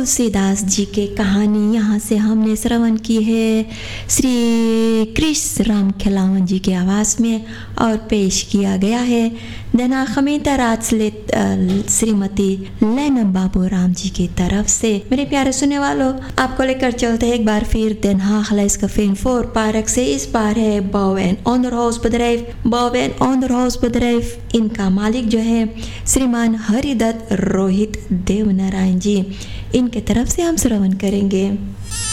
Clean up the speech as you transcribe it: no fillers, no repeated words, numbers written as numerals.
तुलसीदास जी के कहानी यहाँ से हमने श्रवण की है श्री कृष्ण राम खिलावन जी के आवाज़ में और पेश किया गया है देना खमीता राजलित श्रीमती लैनम बाबू राम जी की तरफ से। मेरे प्यारे सुनने वालों, आपको लेकर चलते हैं एक बार फिर Den Haag Leeskeveen voor park से। इस बार है बouw en onderhoudsbedrijf। इनका मालिक जो है श्रीमान हरिदत्त रोहित देवनारायण जी, इनके तरफ से हम श्रवण करेंगे।